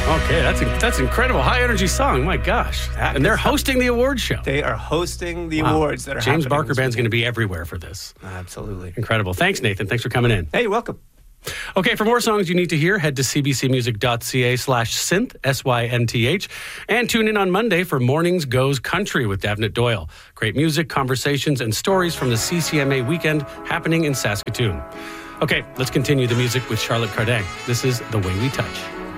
Okay, that's incredible. High energy song. My gosh. And they're hosting the award show. They are hosting the awards that are James happening. Barker Band's going to be everywhere for this. Absolutely. Incredible. Thanks, Nathan. Thanks for coming in. Hey, you're welcome. Okay, for more songs you need to hear, head to cbcmusic.ca/synth, SYNTH, and tune in on Monday for Mornings Goes Country with Davnit Doyle. Great music, conversations, and stories from the CCMA weekend happening in Saskatoon. Okay, let's continue the music with Charlotte Cardin. This is The Way We Touch.